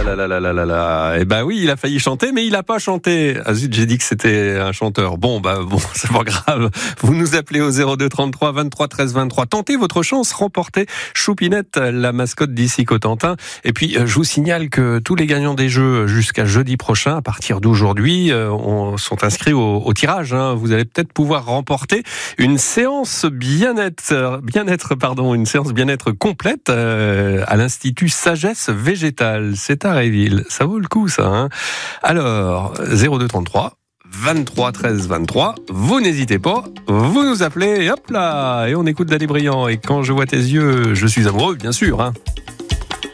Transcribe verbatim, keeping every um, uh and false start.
là là là là là là là. Eh ben oui, il a failli chanter, mais il a pas chanté. Ah zut, j'ai dit que c'était un chanteur. Bon, bah bon, c'est pas grave. Vous nous appelez au zéro deux trente-trois vingt-trois treize vingt-trois. Tentez votre chance, remportez Choupinette, la mascotte d'ici Cotentin. Et puis, je vous signale que tous les gagnants des jeux jusqu'à jeudi prochain, à partir d'aujourd'hui, on, sont inscrits au, au tirage. Hein. Vous allez peut-être pouvoir remporter une séance bien-être, bien-être, pardon, une séance bien-être complète euh, à l'Institut Sagesse Végétale. C'est à Réville. Ça vaut le coup, ça. Hein. Alors, zéro deux trente-trois vingt-trois treize vingt-trois. Vous n'hésitez pas, vous nous appelez, et hop là, et on écoute Danny Briand. Et quand je vois tes yeux, je suis amoureux, bien sûr. Hein.